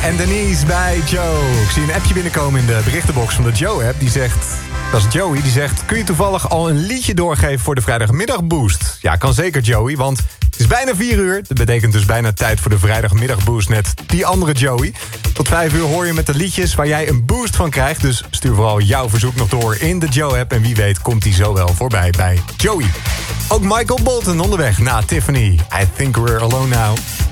En Denise bij Joe. Ik zie een appje binnenkomen in de berichtenbox van de Joe-app. Die zegt, dat is Joey, die zegt... kun je toevallig al een liedje doorgeven voor de vrijdagmiddagboost? Ja, kan zeker Joey, want het is bijna 4 uur. Dat betekent dus bijna tijd voor de vrijdagmiddagboost met die andere Joey. Tot 5 uur hoor je met de liedjes waar jij een boost van krijgt. Dus stuur vooral jouw verzoek nog door in de Joe-app. En wie weet komt die zo wel voorbij bij Joey. Ook Michael Bolton onderweg na Tiffany. I think we're alone now.